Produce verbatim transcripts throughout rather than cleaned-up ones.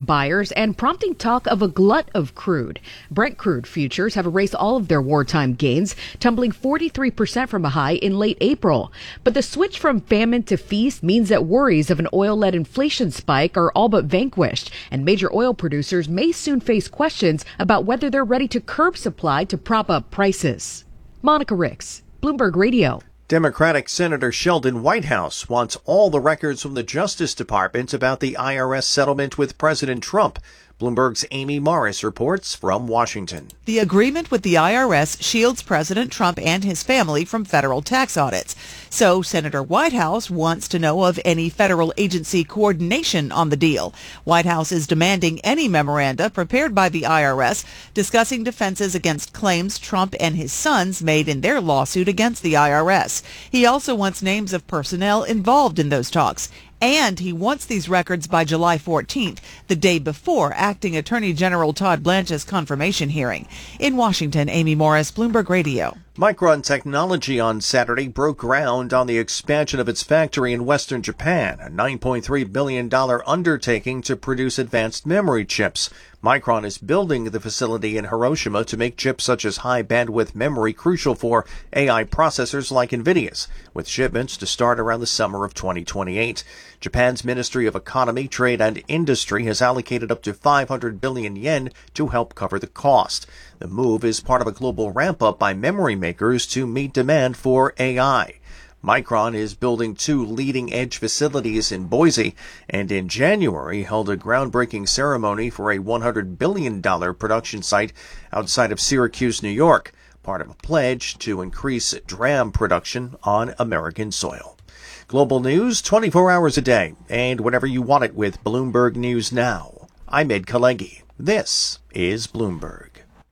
buyers and prompting talk of a glut of crude. Brent crude futures have erased all of their wartime gains, tumbling forty-three percent from a high in late April. But the switch from famine to feast means that worries of an oil-led inflation spike are all but vanquished, and major oil producers may soon face questions about whether they're ready to curb supply to prop up prices. Monica Ricks, Bloomberg Radio. Democratic Senator Sheldon Whitehouse wants all the records from the Justice Department about the I R S settlement with President Trump. Bloomberg's Amy Morris reports from Washington. The agreement with the I R S shields President Trump and his family from federal tax audits. So Senator Whitehouse wants to know of any federal agency coordination on the deal. Whitehouse is demanding any memoranda prepared by the I R S discussing defenses against claims Trump and his sons made in their lawsuit against the I R S. He also wants names of personnel involved in those talks. And he wants these records by July fourteenth, the day before Acting Attorney General Todd Blanche's confirmation hearing. In Washington, Amy Morris, Bloomberg Radio. Micron Technology on Saturday broke ground on the expansion of its factory in western Japan, a nine point three billion dollars undertaking to produce advanced memory chips. Micron is building the facility in Hiroshima to make chips such as high-bandwidth memory crucial for A I processors like NVIDIA's, with shipments to start around the summer of twenty twenty-eight. Japan's Ministry of Economy, Trade and Industry has allocated up to five hundred billion yen to help cover the cost. The move is part of a global ramp-up by memory makers to meet demand for A I. Micron is building two leading-edge facilities in Boise, and in January held a groundbreaking ceremony for a one hundred billion dollars production site outside of Syracuse, New York, part of a pledge to increase DRAM production on American soil. Global news twenty-four hours a day, and whenever you want it with Bloomberg News Now. I'm Ed Kalegi. This is Bloomberg.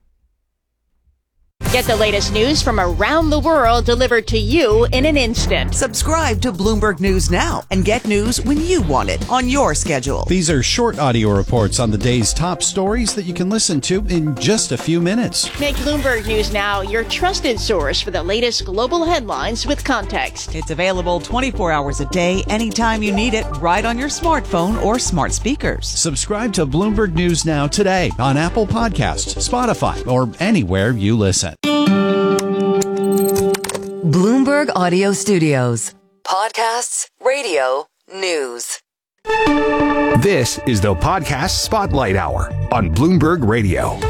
Get the latest news from around the world delivered to you in an instant. Subscribe to Bloomberg News Now and get news when you want it on your schedule. These are short audio reports on the day's top stories that you can listen to in just a few minutes. Make Bloomberg News Now your trusted source for the latest global headlines with context. It's available twenty-four hours a day, anytime you need it, right on your smartphone or smart speakers. Subscribe to Bloomberg News Now today on Apple Podcasts, Spotify, or anywhere you listen. Bloomberg Audio Studios. Podcasts, radio, news. This is the Podcast Spotlight Hour on Bloomberg Radio.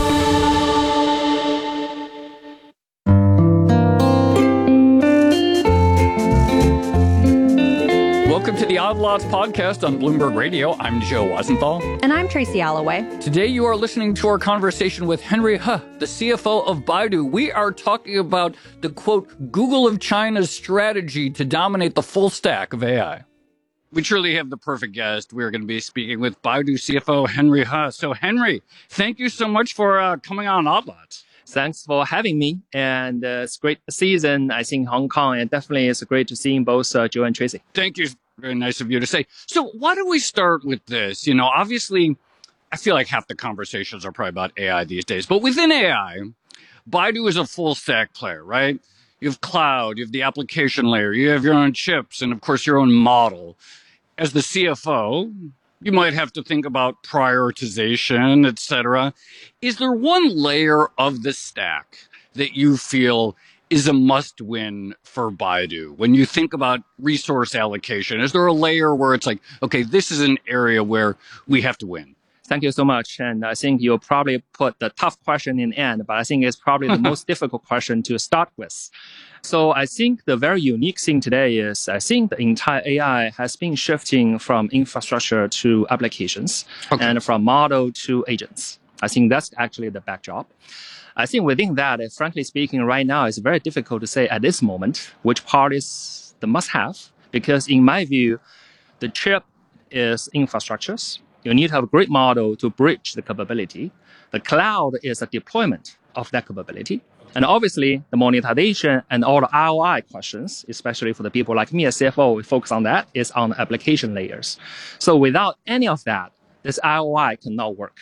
Welcome to the Odd Lots podcast on Bloomberg Radio. I'm Joe Weisenthal. And I'm Tracy Alloway. Today you are listening to our conversation with Henry He, the C F O of Baidu. We are talking about the, quote, Google of China's strategy to dominate the full stack of A I. We truly have the perfect guest. We're going to be speaking with Baidu C F O Henry He. So, Henry, thank you so much for uh, coming on Odd Lots. Thanks for having me. And uh, it's a great season, I think, in Hong Kong. And definitely it's great to see both uh, Joe and Tracy. Thank you. Very nice of you to say. So why don't we start with this? You know, obviously, I feel like half the conversations are probably about A I these days. But within A I, Baidu is a full stack player, right? You have cloud, you have the application layer, you have your own chips, and of course, your own model. As the C F O, you might have to think about prioritization, et cetera. Is there one layer of the stack that you feel is a must-win for Baidu? When you think about resource allocation, is there a layer where it's like, okay, this is an area where we have to win? Thank you so much. And I think you'll probably put the tough question in the end, but I think it's probably the most difficult question to start with. So I think the very unique thing today is I think the entire A I has been shifting from infrastructure to applications okay. and from model to agents. I think that's actually the backdrop. I think within that, frankly speaking, right now, it's very difficult to say at this moment which part is the must-have, because in my view, the chip is infrastructures. You need to have a great model to bridge the capability. The cloud is a deployment of that capability. And obviously, the monetization and all the R O I questions, especially for the people like me as C F O, we focus on that, is on the application layers. So without any of that, this R O I cannot work.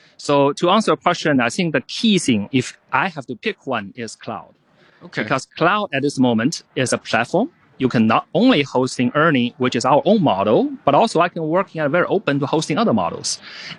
So to answer your question, I think the key thing, if I have to pick one, is cloud. Okay. Because cloud at this moment is a platform. You can not only hosting ERNIE, which is our own model, but also I can work in a very open to hosting other models.